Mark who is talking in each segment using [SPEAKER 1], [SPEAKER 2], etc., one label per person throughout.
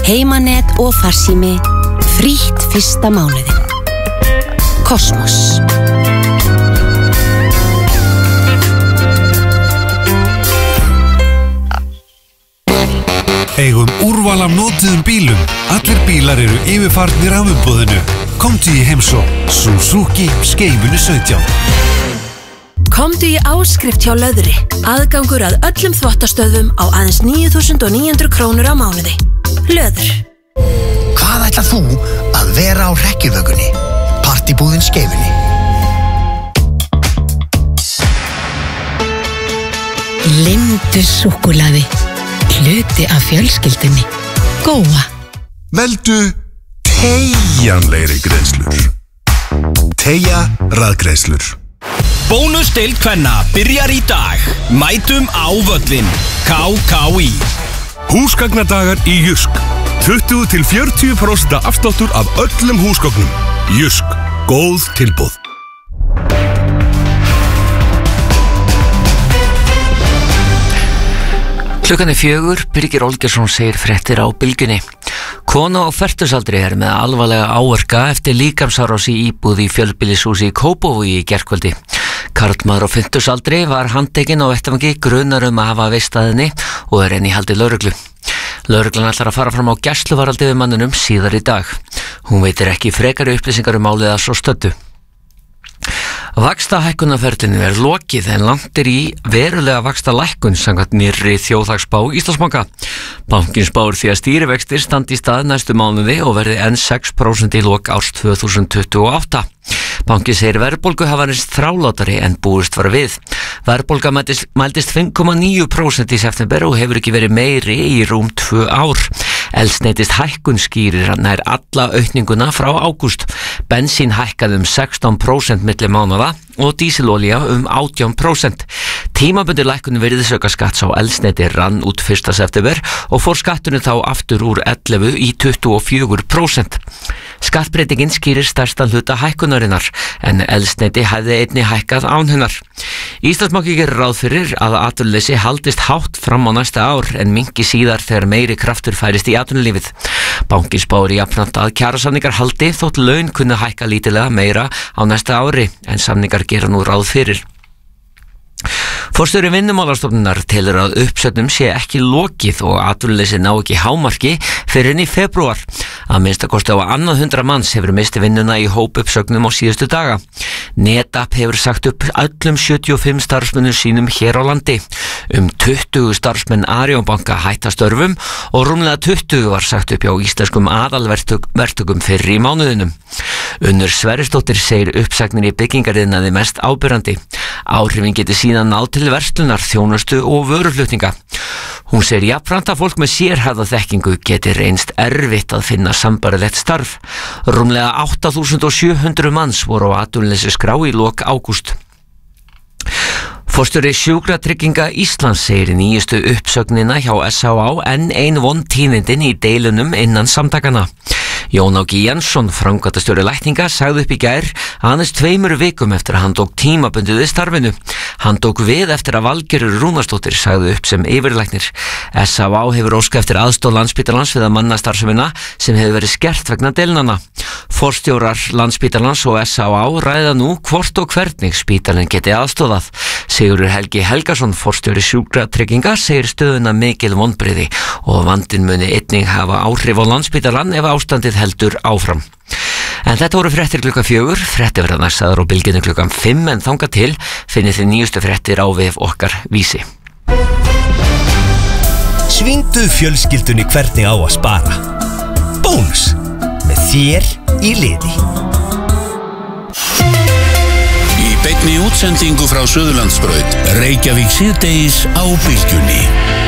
[SPEAKER 1] heimanet og farsími, frítt fyrsta mánuðin. Kosmos.
[SPEAKER 2] Eigum úrval af notuðum bílum. Allir bílar eru yfirfarnir af umboðinu. Komdu í heimsókn. Suzuki Skeifunu 17.
[SPEAKER 3] Komdu í áskrift hjá Löðri. Aðgangur að öllum þvottastöðvum á aðeins 9.900 krónur á mánuði. Löður.
[SPEAKER 4] Hvað ætlar þú að vera á hrekkjuvökunni? Partibúðin Skeifunni.
[SPEAKER 5] Lindu súkkulaði. Hluti af fjölskyldunni. Góa.
[SPEAKER 2] Veldu teygjanlegri greiðslur. Teygja rafgreiðslur.
[SPEAKER 6] Bónusdeild kvenna byrjar í dag. Mætum á völlinn. KKÍ.
[SPEAKER 2] Húsgagnadagar í Jysk. 20-40% afsláttur af öllum húsgögnum. Jysk. Góð tilboð.
[SPEAKER 7] Klukkan 4, Birgir Olgeirsson segir fréttir á Bylgjunni. Kona á fertugsaldri með alvarlega áverka eftir líkamsárás í íbúð í fjölbýlishúsi í Kópavogi í gærkvöldi. Karlmaður á 50-aldri var handtekinn á vettvangi grunar að hafa veist að henni og enn í haldi lögreglu. Lögreglan ætlar að fara fram á gæsluvarðhaldi við manninum síðar í dag. Hún veitir ekki frekari upplýsingar málið að svo stöddu. Vaxtahækkunarferlinu lokið en langt í verulega vaxtalækkun samkvæmt nýrri þjóðhagsspá Íslandsbanka. Bankinn spáir því að stýrivextir standi í stað næstu mánuði og verði enn 6% í lok árs 2028. Bankinn segir verðbólgu hafa reynst þrálátari en búist var við. Verðbólga mældist 5,9% í september og hefur ekki verið meiri í rúm 2 ár. Eldsneytist hækkun skýrir nær alla aukninguna frá ágúst. Bensín hækkaði 16% milli mánaða og dísilolía 18%. Tímabundin lækkun virðisaukaskatts á eldsneyti rann út 1. september og fór skatturinn þá aftur úr 11 í 24%. Skattbreytingin skýrir stærsta hluta hækkunarinnar en eldsneyti hefði einnig hækkað án hennar. Íslandsbanki gerir ráð fyrir að atvinnuleysi haldist hátt fram á næsta ár en minnki síðar þegar meiri kraftur færist í atvinnulífið. Bankinn spáir jafnframt að kjarasamningar haldi þótt laun kunni hækka lítillega meira á næsta ári en samningar gera nú ráð fyrir. Forstjóri Vinnumálastofnunar telur að uppsögnum sé ekki lokið og atvinnuleysi ná ekki hámarki fyrr en í febrúar. Að minnstakosti á annað 100 manns hefur misti vinnuna í hópuppsögnum á síðustu daga. NetApp hefur sagt upp öllum 75 starfsmönnum sínum hér á landi. 20 starfsmenn Arion banka hætta störfum og rúmlega 20 var sagt upp hjá íslenskum aðalverktökum fyrr í mánuðinum. Unnur Sverrisdóttir segir uppsagnir í byggingariðnaði mest ábyrrandi. Áhrifin geti síðan náð til verslunar, þjónustu og vöruflutninga. Hún segir jafnframt að fólk með sérhæfða þekkingu geti reynst erfitt að finna sambarlegt starf. Rúmlega 8.700 manns voru á atvinnuleysisskrá í lok ágúst. Forstjóri Sjúkratrygginga Íslands segir í nýjustu uppsögnina hjá SHA enn ein vontíðindin í deilunum innan samtakana. Jón Áki Jensson, framkvæmdastjóri lækninga, sagði upp í gær aðeins 2 vikum eftir að hann tók tímabundið við starfinu. Hann tók við eftir að Valgerður Rúnarsdóttir sagði upp sem yfirlæknir. SHA hefur óskað eftir aðstoð Landspítalans við að manna starfsemina sem hefur verið skert vegna deilnanna. Forstjórar Landspítalans og SHA ræða nú hvort og hvernig spítalinn geti aðstóðað. Sigurður Helgi Helgason, forstjóri Sjúkratrygginga, segir stöðuna mikil vonbrigði og vandinn muni einnig hafa áhrif á Landspítalann ef ástandið heldur áfram. En þetta voru fréttir klukkan 4, fréttir verða næstaðar á Bylgjunni klukkan 5 en þangað til finnið þið nýjustu fréttir á vef okkar Vísi.
[SPEAKER 8] Svíndu fjölskyldunni hvernig á að spara. Bónus með þér í liði.
[SPEAKER 9] Í beinni útsendingu frá Suðurlandsbraut, Reykjavík síðdegis á Bylgjunni.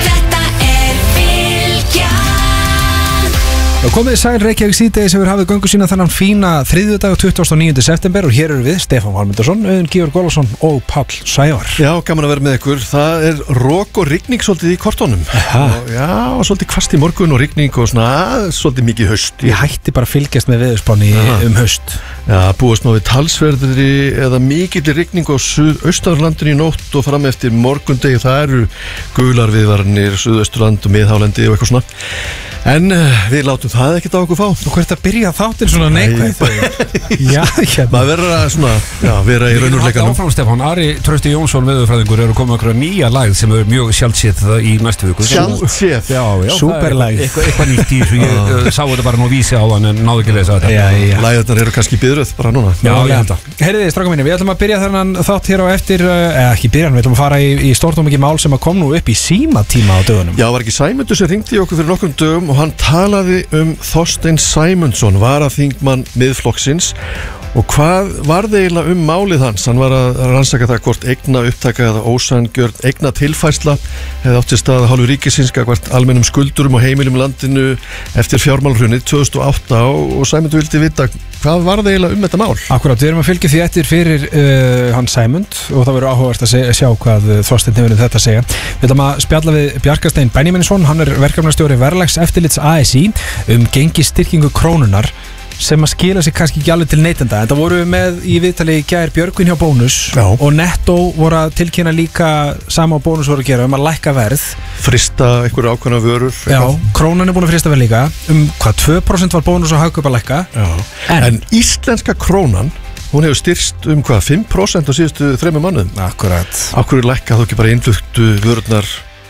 [SPEAKER 10] Komið sæl, Reykjavík síðdegis hefur hafið göngu sína þannan fína þriðjudag 29. september og hér eru við Stefán Valmundarson, Auðun Georg Ólafsson og Páll Sævar.
[SPEAKER 11] Já, gaman að vera með ykkur. Það er rok og rigning svolítið í kortónum. Og svolítið hvasst í morgun og rigning og svona svolítið mikið haust.
[SPEAKER 10] Ég hætti bara að fylgjast með veðurspánni haust.
[SPEAKER 11] Já, búast ná við talsverðri eða mikilli rigning á suðausturlandinu í nótt og fram eftir morgundegi. Það eru gular viðvaranir, suðausturland og miðhálendi og eitthvað svona. En við látum það ekkert á okkur fá.
[SPEAKER 10] Og hvert að byrja þáttinn svona neikvæð? Já,
[SPEAKER 11] maður verður að svona, já, vera í raunurleikanum.
[SPEAKER 12] Áfram Stefán, Ari Trausti Jónsson veðurfræðingur eru komið okkur nýja lag sem er mjög sjaldséð í næstu viku.
[SPEAKER 11] Sjaldséð?
[SPEAKER 12] Já,
[SPEAKER 10] Superlag.
[SPEAKER 12] Eitthvað nýtt í þessu, ég sá þetta bara nú vísi á þann en náðu ekki að lesa þetta.
[SPEAKER 11] Lagðarnar eru kannski biðröð bara núna.
[SPEAKER 12] Já, ég held að.
[SPEAKER 10] Heyriði, strákar mínir, við ætlum að byrja þennan þátt hér á eftir, ekki byrjan, við ætlum að fara í stórt og mikið mál sem að kom nú upp í símatíma á dögunum.
[SPEAKER 11] Já, var ekki Sæmundur sem hringdi í okkur fyrir nokkrum dögum og hann talaði Þorstein Sæmundsson, varaþingmann Miðflokksins, og hvað var það eiginlega málið hans? Hann var að rannsaka það hvort eigna upptaka eða ósanngjörn eigna tilfærsla hefði átt sér stað hálfu ríkisins gagnvart almennum skuldurum og heimilum landinu eftir fjármálhrunið 2008 og Sæmundur vildi vita hvað var það eiginlega þetta mál?
[SPEAKER 10] Akkurat, við erum að fylgja því eftir fyrir hann Sæmund og það verður áhugavert að sjá hvað Þorsteinn hefur þetta að segja. Við ætlum að spjalla við Bjarkarstein Benjaminsson, hann er verkefnastjóri verðlagseftirlits ASÍ gengisstyrkingu krónunar sem að skila sig kannski ekki alveg til neytenda. Þetta voru við með í viðtali í gær Björgvin hjá Bónus og Netto voru að tilkynna líka sama á Bónus voru að gera að lækka verð,
[SPEAKER 11] frista einhverju ákveðna vörur.
[SPEAKER 10] Já, krónan er búin að frista verð líka hvað 2% var Bónus og Hagkaup að lækka.
[SPEAKER 11] En íslenska krónan, hún hefur styrst hvað 5% á síðustu 3 mánuðum.
[SPEAKER 10] Akkurat.
[SPEAKER 11] Akkur er lækka þó ekki bara innfluttu vörurnar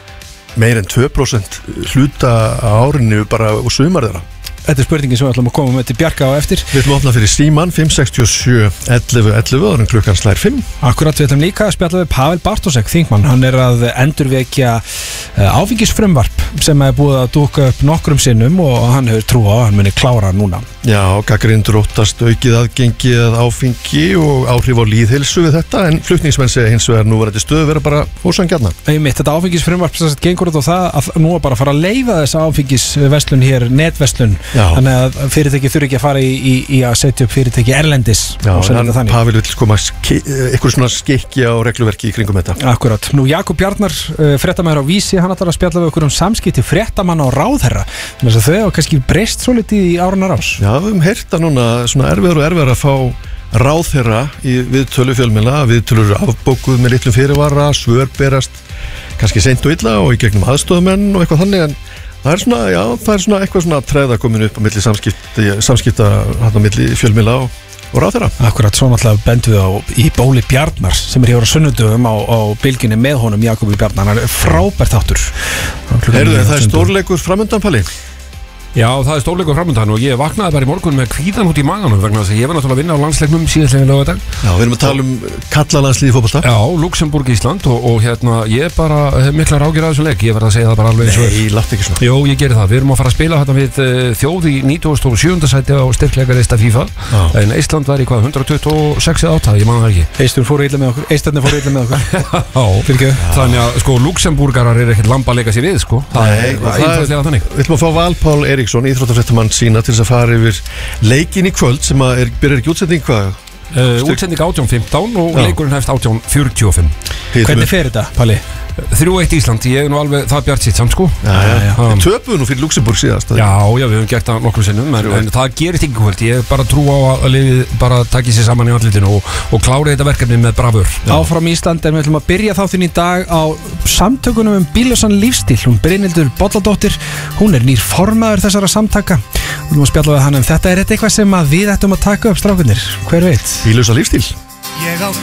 [SPEAKER 11] meir en 2% hluta á árinu bara og sumar þeirra?
[SPEAKER 10] Þetta er spurningin sem við ætlum að koma með til Bjarka á eftir.
[SPEAKER 11] Við ætlum að opna fyrir síman 567 11 11 og klukkan slær 5.
[SPEAKER 10] Akkurat, við ætlum líka að spjalla við Pavel Bartosek, þingmann. Hann er að endurvekja áfengisfrumvarp sem er búið að dúka upp nokkrum sinnum og hann hefur trú á að hann muni klára núna.
[SPEAKER 11] Já, gagnrýnendur óttast aukið aðgengi að áfengi og áhrif á lýðheilsu við þetta, en flutningsmenn segja hins vegar núverandi stöðu vera bara ósanngjarna.
[SPEAKER 10] Þetta áfengisfrumvarp sem gengur út á það að nú er bara að fara að leyfa þessa áfengisverslun hér, netverslun. Já. Þannig að fyrirtæki þurfi ekki að fara í að setja upp fyrirtæki erlendis. Já, en
[SPEAKER 11] Pavel vill koma eitthvað svona skikki á regluverki í kringum þetta.
[SPEAKER 10] Akkurat. Nú Jakob Bjarnar, fréttamaður á Vísi, hann ætlar að spjalla við okkur samskipti fréttamanna og ráðherra. Þannig að þau hafa kannski breyst svolítið í árunnar ás.
[SPEAKER 11] Já, við höfum heyrt að núna svona erfiðar og erfiðar að fá ráðherra í viðtölu fjölmiðla, viðtölur afbókuð með litlum fyrirvara, svör berast kannski seint og illa og í gegnum aðstofamenn og eitthvað þannig, en það er svona, já, það er svona eitthvað svona træða komin upp á milli samskipta hann á milli fjölmiðla og ráðherra.
[SPEAKER 10] Akkurat, svo náttúrulega bendum við á í Bóli Bjarnar sem er hér á sunnudöfum á bylginni með honum Jakobi Bjarnar. Hann er frábært þáttur.
[SPEAKER 11] Heyrðu, það er stórleikur framundan, Palli?
[SPEAKER 12] Já, það er stórleikur framundan og ég vaknaði bara í morgun með kvíðan út í maganum vegna þess að ég var náttúrulega að vinna á landsleiknum síðastlega laugardag.
[SPEAKER 11] Já, við erum að tala kallalandslið í fótbolta.
[SPEAKER 12] Já, Luxemburg, Ísland og hérna ég bara hef miklar ágjur að þessum leik, ég verð að segja það bara alveg eins og
[SPEAKER 11] Nei, láttu ekki svona.
[SPEAKER 12] Jó, ég geri það, við erum að fara að spila hérna við þjóð í 97. sæti á styrkleikarlista FIFA, en Ísland var í hvað 126 eða 8, ég man það ekki.
[SPEAKER 10] Eistarnir fóru illa með okkur.
[SPEAKER 12] Þannig að sko Luxemburgarar eru ekkert lamba að leika sér við sko.
[SPEAKER 11] Íþróttafréttamann sína til þess að fara yfir leikin í kvöld sem að byrjar ekki útsending hvað?
[SPEAKER 12] Útsending 18:15 og leikurinn hefst 18:45.
[SPEAKER 10] Hvernig fer þetta, Palli?
[SPEAKER 12] 3-1 Ísland, ég er nú alveg það bjart sitt samt sko.
[SPEAKER 11] Við töpuðum nú fyrir Luxemburg síðast.
[SPEAKER 12] Já, við höfum gert það nokkrum sinnum en það gerist ekki kvöld, ég bara trú á að liðið bara takki sér saman í andlitinu og klári þetta verkefni með bravur.
[SPEAKER 10] Áfram Ísland, en við ætlum að byrja þáttinn í dag á samtökunum bíllausan lífstíl. Hún Brynhildur Bolladóttir, hún er nýr formaður þessara samtaka. Við ætlum að spjalla við hann þetta er eitthvað sem við ættum að taka upp, strákunir, hver veit?
[SPEAKER 11] Bíllausa lífstíl.
[SPEAKER 13] Ég á